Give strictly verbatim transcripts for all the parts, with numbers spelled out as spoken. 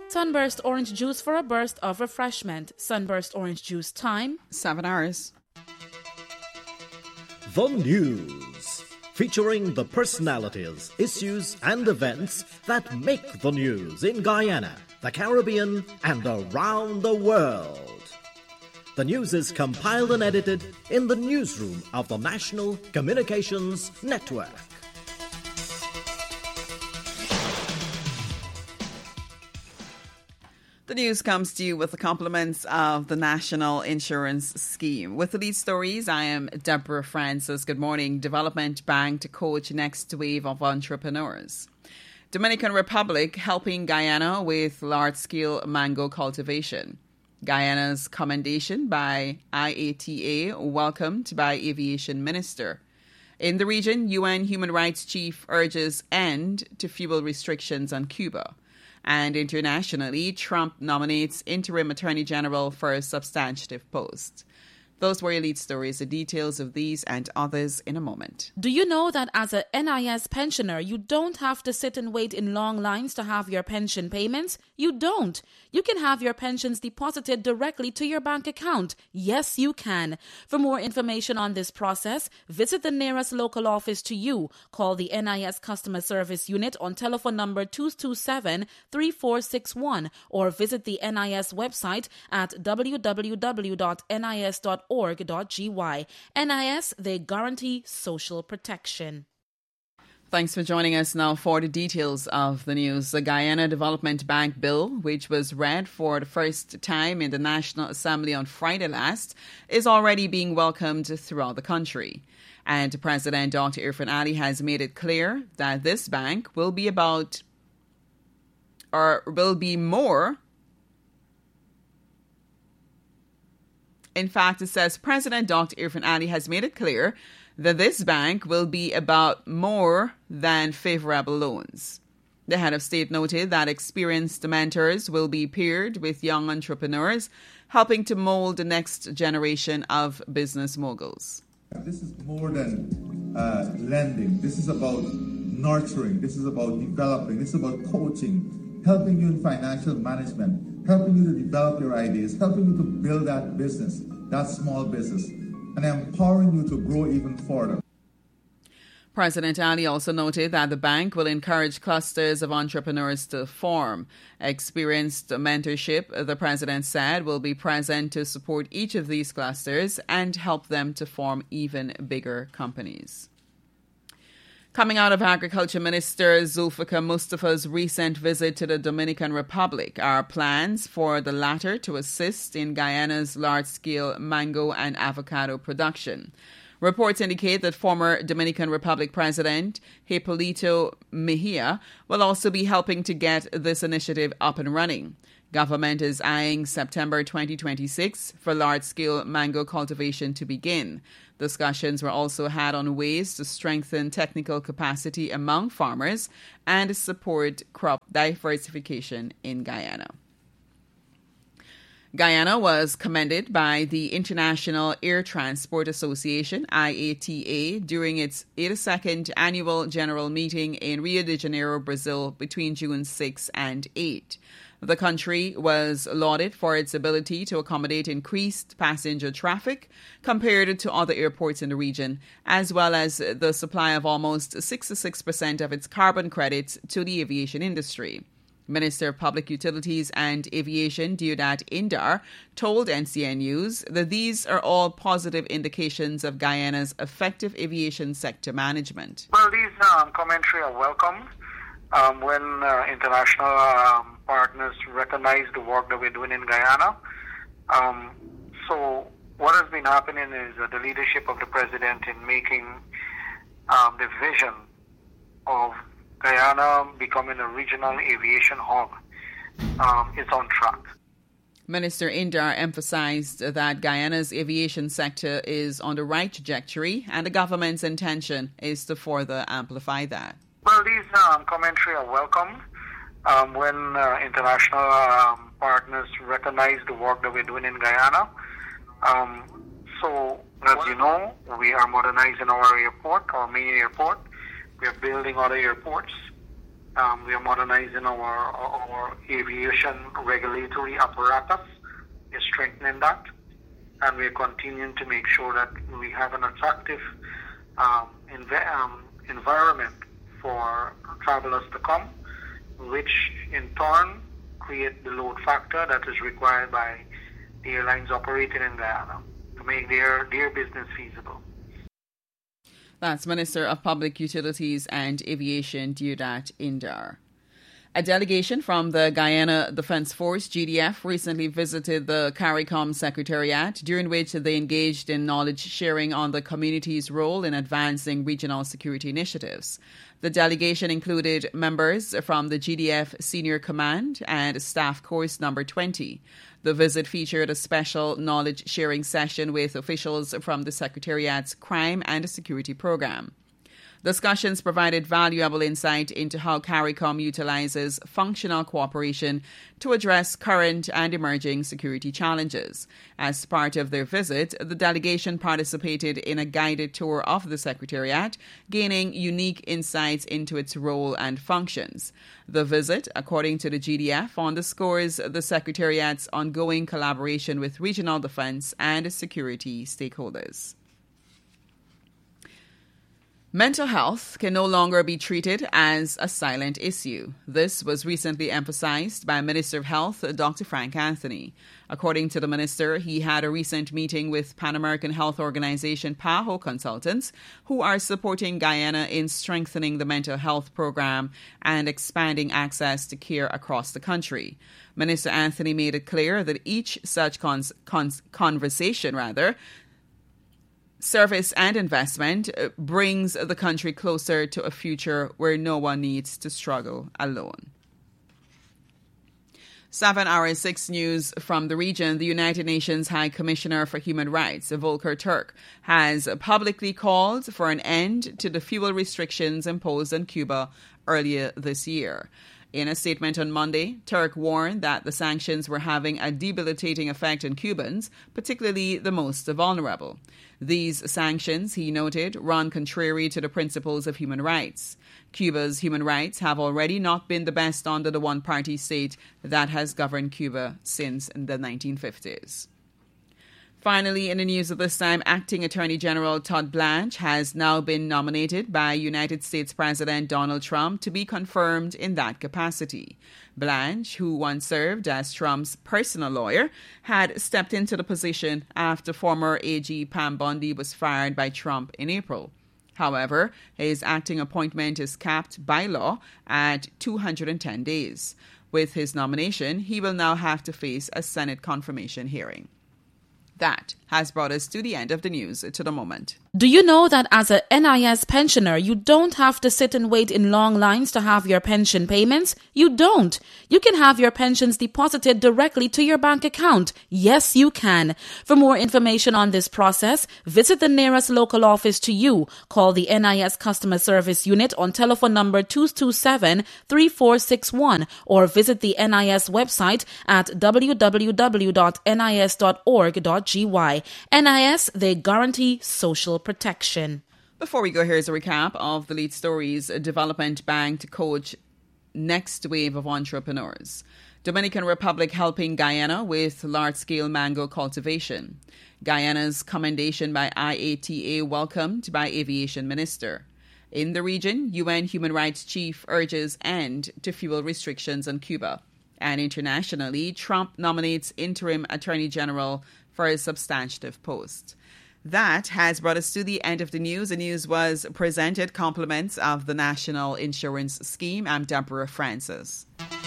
Sunburst Orange Juice for a burst of refreshment. Sunburst Orange Juice time, seven hours. The News, featuring the personalities, issues and events that make the news in Guyana, the Caribbean and around the world. The news is compiled and edited in the newsroom of the National Communications Network. The news comes to you with the compliments of the National Insurance Scheme. With these stories, I am Deborah Francis. Good morning. Development Bank to coach next wave of entrepreneurs. Dominican Republic helping Guyana with large-scale mango cultivation. Guyana's commendation by I A T A welcomed by Aviation Minister. In the region, U N Human Rights Chief urges end to fuel restrictions on Cuba. And internationally, Trump nominates interim attorney general for a substantive post. Those were your lead stories. The details of these and others in a moment. Do you know that as a N I S pensioner, you don't have to sit and wait in long lines to have your pension payments? You don't. You can have your pensions deposited directly to your bank account. Yes, you can. For more information on this process, visit the nearest local office to you. Call the N I S Customer Service Unit on telephone number two two seven, three four six one or visit the N I S website at w w w dot n i s dot org dot g y. N I S, they guarantee social protection. Thanks for joining us now for the details of the news. The Guyana Development Bank bill, which was read for the first time in the National Assembly on Friday last, is already being welcomed throughout the country. And President Doctor Irfaan Ali has made it clear that this bank will be about, or will be more. In fact, it says President Doctor Irfaan Ali has made it clear that this bank will be about more than favorable loans. The head of state noted that experienced mentors will be paired with young entrepreneurs, helping to mold the next generation of business moguls. This is more than uh, lending. This is about nurturing. This is about developing. This is about coaching, helping you in financial management, helping you to develop your ideas, helping you to build that business, that small business, and empowering you to grow even further. President Ali also noted that the bank will encourage clusters of entrepreneurs to form. Experienced mentorship, the president said, will be present to support each of these clusters and help them to form even bigger companies. Coming out of Agriculture Minister Zulfikar Mustafa's recent visit to the Dominican Republic are plans for the latter to assist in Guyana's large-scale mango and avocado production. Reports indicate that former Dominican Republic President Hipólito Mejia will also be helping to get this initiative up and running. Government is eyeing September twenty twenty-six for large-scale mango cultivation to begin. Discussions were also had on ways to strengthen technical capacity among farmers and support crop diversification in Guyana. Guyana was commended by the International Air Transport Association, I A T A, during its eighty-second annual general meeting in Rio de Janeiro, Brazil, between June sixth and eighth. The country was lauded for its ability to accommodate increased passenger traffic compared to other airports in the region, as well as the supply of almost sixty-six percent of its carbon credits to the aviation industry. Minister of Public Utilities and Aviation, Deodat Indar, told N C N News that these are all positive indications of Guyana's effective aviation sector management. Well, these um, commentary are welcome um, when uh, international um, partners recognize the work that we're doing in Guyana. Um, so what has been happening is uh, the leadership of the president in making um, the vision of Guyana becoming a regional aviation hub um, is on track. Minister Indar emphasized that Guyana's aviation sector is on the right trajectory and the government's intention is to further amplify that. Well, these um, commentary are welcome um, when uh, international um, partners recognize the work that we're doing in Guyana. Um, so, as you know, we are modernizing our airport, our main airport. We are building other airports. Um, we are modernizing our, our aviation regulatory apparatus. We're strengthening that. And we're continuing to make sure that we have an attractive um, inv- um, environment for travelers to come, which in turn create the load factor that is required by the airlines operating in Guyana to make their, their business feasible. That's Minister of Public Utilities and Aviation, Deodat Indar. A delegation from the Guyana Defense Force, G D F, recently visited the CARICOM Secretariat, during which they engaged in knowledge sharing on the community's role in advancing regional security initiatives. The delegation included members from the G D F Senior Command and Staff Course Number twenty. The visit featured a special knowledge sharing session with officials from the Secretariat's Crime and Security Program. Discussions provided valuable insight into how CARICOM utilizes functional cooperation to address current and emerging security challenges. As part of their visit, the delegation participated in a guided tour of the Secretariat, gaining unique insights into its role and functions. The visit, according to the G D F, underscores the Secretariat's ongoing collaboration with regional defense and security stakeholders. Mental health can no longer be treated as a silent issue. This was recently emphasized by Minister of Health, Doctor Frank Anthony. According to the minister, he had a recent meeting with Pan American Health Organization P A H O consultants who are supporting Guyana in strengthening the mental health program and expanding access to care across the country. Minister Anthony made it clear that each such cons- cons- conversation, rather, service and investment brings the country closer to a future where no one needs to struggle alone. seven hour six News from the region. The United Nations High Commissioner for Human Rights, Volker Turk, has publicly called for an end to the fuel restrictions imposed on Cuba earlier this year. In a statement on Monday, Turk warned that the sanctions were having a debilitating effect on Cubans, particularly the most vulnerable. These sanctions, he noted, run contrary to the principles of human rights. Cuba's human rights have already not been the best under the one-party state that has governed Cuba since the nineteen fifties. Finally, in the news of this time, Acting Attorney General Todd Blanche has now been nominated by United States President Donald Trump to be confirmed in that capacity. Blanche, who once served as Trump's personal lawyer, had stepped into the position after former A G Pam Bondi was fired by Trump in April. However, his acting appointment is capped by law at two hundred ten days. With his nomination, he will now have to face a Senate confirmation hearing. That has brought us to the end of the news to the moment. Do you know that as a N I S pensioner, you don't have to sit and wait in long lines to have your pension payments? You don't. You can have your pensions deposited directly to your bank account. Yes, you can. For more information on this process, visit the nearest local office to you. Call the N I S Customer Service Unit on telephone number two two seven, three four six one or visit the N I S website at w w w dot n i s dot org dot g y. N I S, they guarantee social protection. Before we go, here's a recap of the lead stories. Development Bank to coach next wave of entrepreneurs. Dominican Republic helping Guyana with large-scale mango cultivation. Guyana's commendation by I A T A welcomed by Aviation Minister. In the region, U N Human Rights Chief urges end to fuel restrictions on Cuba. And internationally, Trump nominates interim Attorney General for a substantive post. That has brought us to the end of the news. The news was presented compliments of the National Insurance Scheme. I'm Deborah Francis.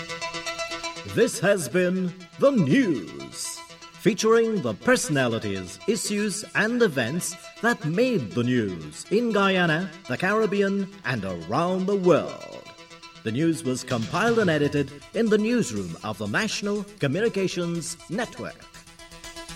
This has been The News, featuring the personalities, issues, and events that made the news in Guyana, the Caribbean, and around the world. The news was compiled and edited in the newsroom of the National Communications Network.